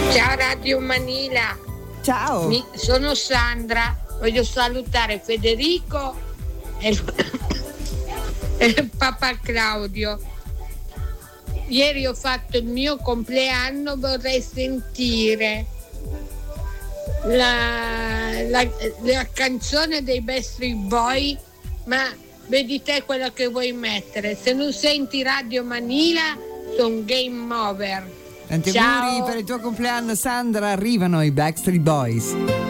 Ciao Radio Manila. Ciao. Sono Sandra. Voglio salutare Federico e il papà Claudio. Ieri ho fatto il mio compleanno, vorrei sentire la canzone dei Backstreet Boys, ma vedi te quello che vuoi mettere. Se non senti Radio Manila, sono game over. Tanti auguri per il tuo compleanno, Sandra. Arrivano i Backstreet Boys.